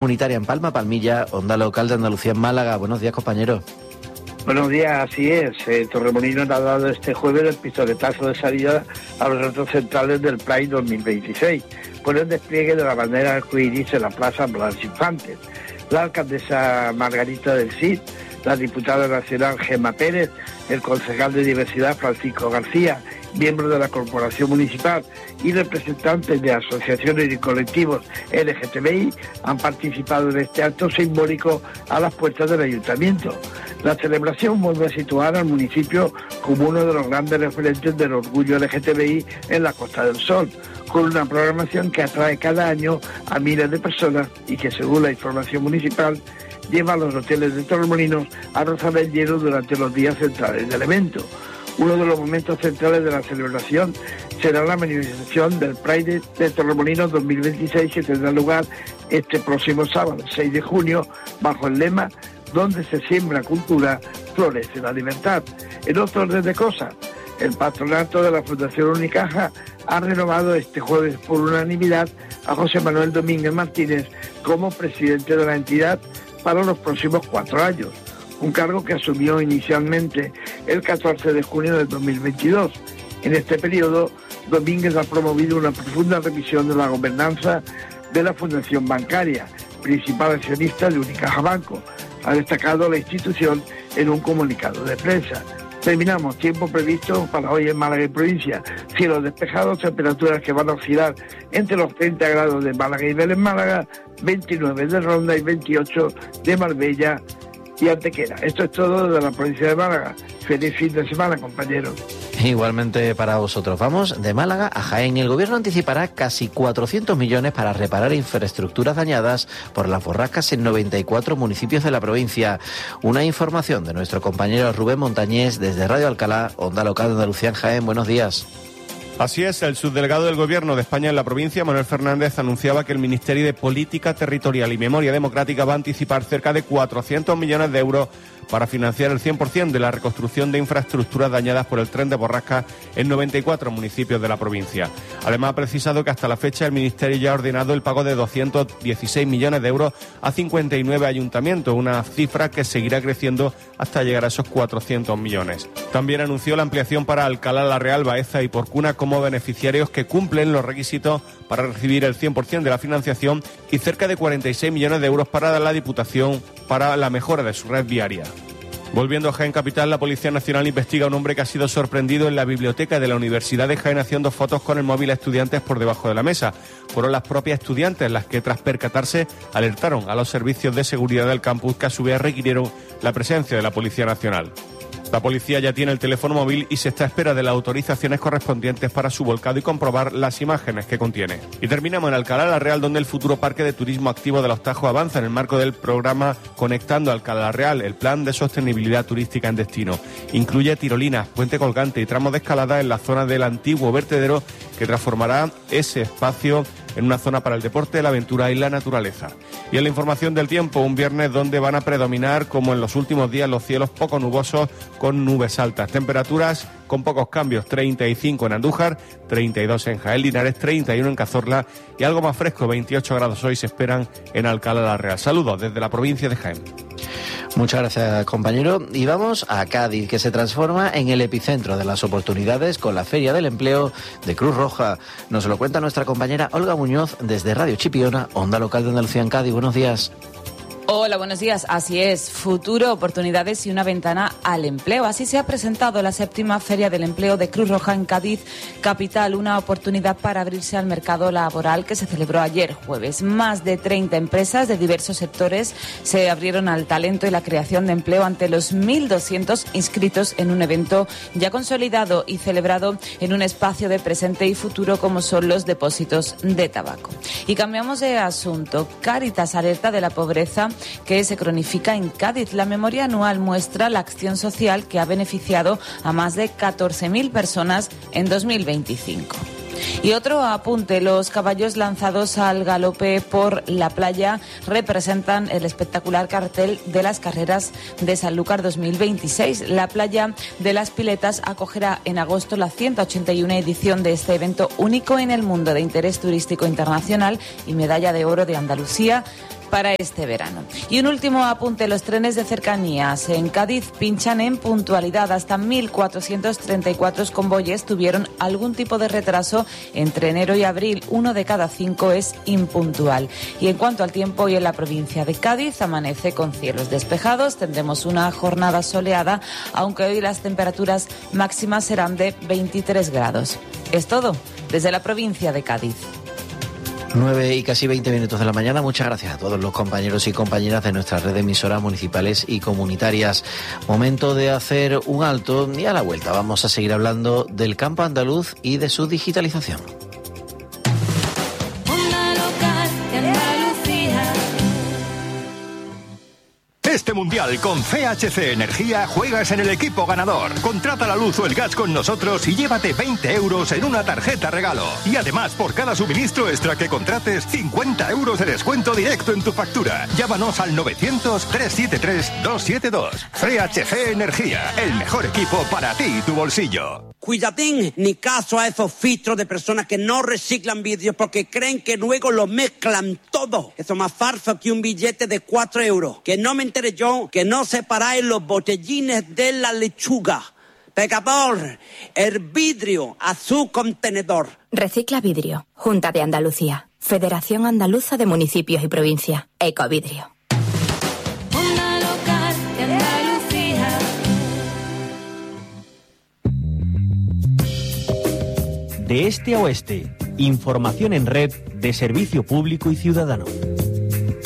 comunitaria en Palma, Palmilla, Onda Local de Andalucía en Málaga. Buenos días, compañeros. Buenos días, así es. Torremolinos ha dado este jueves el pistoletazo de salida a los retos centrales del Pride 2026, con el despliegue de la bandera arcoíris en la Plaza Blas Infantes. La alcaldesa Margarita del Cid, la diputada nacional Gemma Pérez, el concejal de Diversidad Francisco García, miembros de la Corporación Municipal y representantes de asociaciones y colectivos LGTBI han participado en este acto simbólico a las puertas del Ayuntamiento. La celebración vuelve a situar al municipio como uno de los grandes referentes del orgullo LGTBI en la Costa del Sol, con una programación que atrae cada año a miles de personas y que, según la información municipal, lleva a los hoteles de Torremolinos a rozar el hielo durante los días centrales del evento. Uno de los momentos centrales de la celebración será la manifestación del Pride de Torremolinos 2026, que tendrá lugar este próximo sábado, 6 de junio, bajo el lema "Donde se siembra cultura, florece la libertad". En otro orden de cosas, el patronato de la Fundación Unicaja ha renovado este jueves por unanimidad a José Manuel Domínguez Martínez como presidente de la entidad para los próximos 4 años, un cargo que asumió inicialmente el 14 de junio del 2022. En este periodo, Domínguez ha promovido una profunda revisión de la gobernanza de la Fundación Bancaria, principal accionista de Unicaja Banco. Ha destacado la institución en un comunicado de prensa. Terminamos. Tiempo previsto para hoy en Málaga y provincia. Cielos despejados, temperaturas que van a oscilar entre los 30 grados de Málaga y Vélez Málaga, 29 de Ronda y 28 de Marbella y Antequera. Esto es todo de la provincia de Málaga. Feliz fin de semana, compañeros. Igualmente para vosotros. Vamos de Málaga a Jaén y el gobierno anticipará casi 400 millones para reparar infraestructuras dañadas por las borrascas en 94 municipios de la provincia. Una información de nuestro compañero Rubén Montañés desde Radio Alcalá, Onda Local de Andalucía en Jaén. Buenos días. Así es, el subdelegado del Gobierno de España en la provincia, Manuel Fernández, anunciaba que el Ministerio de Política Territorial y Memoria Democrática va a anticipar cerca de 400 millones de euros para financiar el 100% de la reconstrucción de infraestructuras dañadas por el tren de borrasca en 94 municipios de la provincia. Además, ha precisado que hasta la fecha el Ministerio ya ha ordenado el pago de 216 millones de euros a 59 ayuntamientos, una cifra que seguirá creciendo hasta llegar a esos 400 millones. También anunció la ampliación para Alcalá la Real, Baeza y Porcuna como beneficiarios que cumplen los requisitos para recibir el 100% de la financiación y cerca de 46 millones de euros para la Diputación para la mejora de su red viaria. Volviendo a Jaén Capital, la Policía Nacional investiga a un hombre que ha sido sorprendido en la biblioteca de la Universidad de Jaén haciendo fotos con el móvil a estudiantes por debajo de la mesa. Fueron las propias estudiantes las que, tras percatarse, alertaron a los servicios de seguridad del campus, que a su vez requirieron la presencia de la Policía Nacional. La policía ya tiene el teléfono móvil y se está a espera de las autorizaciones correspondientes para su volcado y comprobar las imágenes que contiene. Y terminamos en Alcalá la Real, donde el futuro parque de turismo activo de Los Tajos avanza en el marco del programa Conectando Alcalá la Real, el plan de sostenibilidad turística en destino. Incluye tirolinas, puente colgante y tramos de escalada en la zona del antiguo vertedero, que transformará ese espacio en una zona para el deporte, la aventura y la naturaleza. Y en la información del tiempo, un viernes donde van a predominar, como en los últimos días, los cielos poco nubosos con nubes altas. Temperaturas con pocos cambios, 35 en Andújar, 32 en Jaén, Linares, 31 en Cazorla y algo más fresco, 28 grados hoy se esperan en Alcalá la Real. Saludos desde la provincia de Jaén. Muchas gracias, compañero. Y vamos a Cádiz, que se transforma en el epicentro de las oportunidades con la Feria del Empleo de Cruz Roja. Nos lo cuenta nuestra compañera Olga Muñoz desde Radio Chipiona, Onda Local de Andalucía en Cádiz. Buenos días. Hola, buenos días. Así es, futuro, oportunidades y una ventana al empleo. Así se ha presentado la 7ª Feria del Empleo de Cruz Roja en Cádiz capital, una oportunidad para abrirse al mercado laboral que se celebró ayer jueves. Más de 30 empresas de diversos sectores se abrieron al talento y la creación de empleo ante los 1.200 inscritos en un evento ya consolidado y celebrado en un espacio de presente y futuro como son los depósitos de tabaco. Y cambiamos de asunto. Cáritas alerta de la pobreza que se cronifica en Cádiz. La memoria anual muestra la acción social que ha beneficiado a más de 14.000 personas en 2025. Y otro apunte, los caballos lanzados al galope por la playa representan el espectacular cartel de las carreras de Sanlúcar 2026. La playa de las Piletas acogerá en agosto la 181 edición de este evento único en el mundo de interés turístico internacional y medalla de oro de Andalucía, para este verano. Y un último apunte, los trenes de cercanías en Cádiz pinchan en puntualidad. Hasta 1.434 convoyes tuvieron algún tipo de retraso entre enero y abril. 1 de cada 5 es impuntual. Y en cuanto al tiempo, hoy en la provincia de Cádiz amanece con cielos despejados. Tendremos una jornada soleada, aunque hoy las temperaturas máximas serán de 23 grados. Es todo desde la provincia de Cádiz. 9 y casi 20 minutos de la mañana. Muchas gracias a todos los compañeros y compañeras de nuestra red de emisoras municipales y comunitarias. Momento de hacer un alto y a la vuelta vamos a seguir hablando del campo andaluz y de su digitalización. Este mundial con CHC Energía juegas en el equipo ganador. Contrata la luz o el gas con nosotros y llévate 20 euros en una tarjeta regalo. Y además, por cada suministro extra que contrates, 50 euros de descuento directo en tu factura. Llámanos al 900-373-272. CHC Energía, el mejor equipo para ti y tu bolsillo. Cuidadín, ni caso a esos filtros de personas que no reciclan vídeos porque creen que luego lo mezclan todo. Eso es más falso que un billete de 4 euros. Que no me enteré yo que no separáis los botellines de la lechuga. Pecador, el vidrio a su contenedor. Recicla Vidrio, Junta de Andalucía, Federación Andaluza de Municipios y Provincias, Ecovidrio. Onda local de Andalucía. De este a oeste, información en red de servicio público y ciudadano.